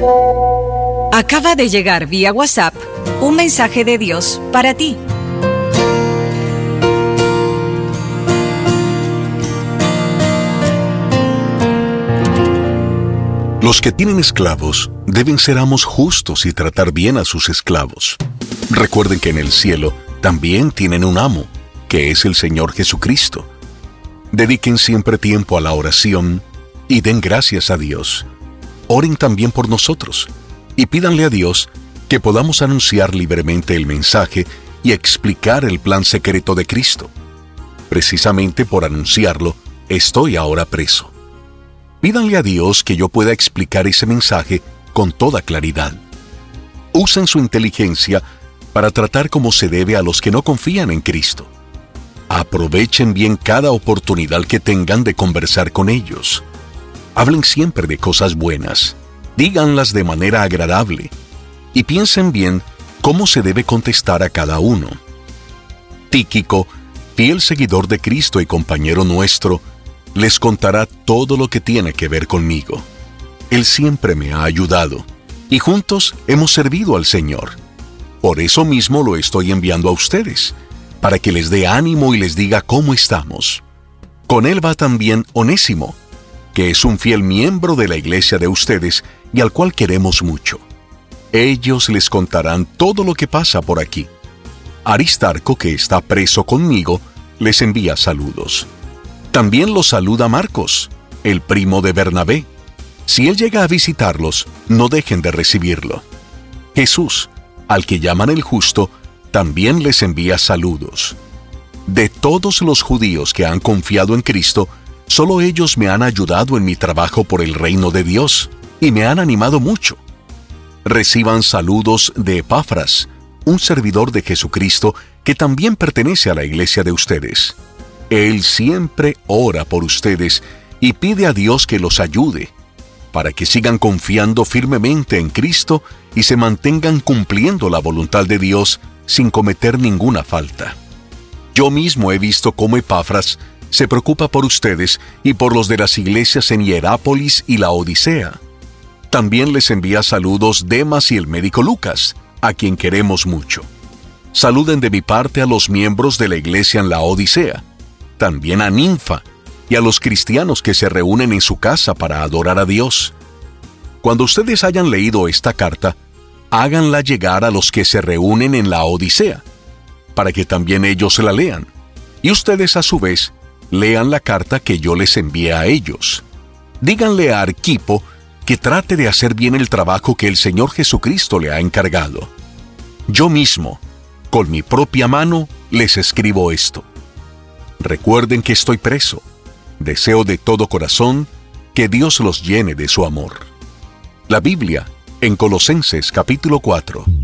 Acaba de llegar vía WhatsApp un mensaje de Dios para ti. Los que tienen esclavos deben ser amos justos y tratar bien a sus esclavos. Recuerden que en el cielo también tienen un amo, que es el Señor Jesucristo. Dediquen siempre tiempo a la oración y den gracias a Dios. Oren también por nosotros y pídanle a Dios que podamos anunciar libremente el mensaje y explicar el plan secreto de Cristo. Precisamente por anunciarlo, estoy ahora preso. Pídanle a Dios que yo pueda explicar ese mensaje con toda claridad. Usen su inteligencia para tratar como se debe a los que no confían en Cristo. Aprovechen bien cada oportunidad que tengan de conversar con ellos. Hablen siempre de cosas buenas, díganlas de manera agradable y piensen bien cómo se debe contestar a cada uno. Tíquico, fiel seguidor de Cristo y compañero nuestro, les contará todo lo que tiene que ver conmigo. Él siempre me ha ayudado y juntos hemos servido al Señor. Por eso mismo lo estoy enviando a ustedes, para que les dé ánimo y les diga cómo estamos. Con él va también Onésimo, que es un fiel miembro de la iglesia de ustedes y al cual queremos mucho. Ellos les contarán todo lo que pasa por aquí. Aristarco, que está preso conmigo, les envía saludos. También los saluda Marcos, el primo de Bernabé. Si él llega a visitarlos, no dejen de recibirlo. Jesús, al que llaman el justo, también les envía saludos. De todos los judíos que han confiado en Cristo, solo ellos me han ayudado en mi trabajo por el reino de Dios y me han animado mucho. Reciban saludos de Epafras, un servidor de Jesucristo que también pertenece a la iglesia de ustedes. Él siempre ora por ustedes y pide a Dios que los ayude, para que sigan confiando firmemente en Cristo y se mantengan cumpliendo la voluntad de Dios sin cometer ninguna falta. Yo mismo he visto cómo Epafras se preocupa por ustedes y por los de las iglesias en Hierápolis y la Odisea. También les envía saludos Demas y el médico Lucas, a quien queremos mucho. Saluden de mi parte a los miembros de la iglesia en la Odisea, también a Ninfa y a los cristianos que se reúnen en su casa para adorar a Dios. Cuando ustedes hayan leído esta carta, háganla llegar a los que se reúnen en la Odisea, para que también ellos la lean, y ustedes a su vez lean la carta que yo les envié a ellos. Díganle a Arquipo que trate de hacer bien el trabajo que el Señor Jesucristo le ha encargado. Yo mismo, con mi propia mano, les escribo esto. Recuerden que estoy preso. Deseo de todo corazón que Dios los llene de su amor. La Biblia, en Colosenses capítulo 4.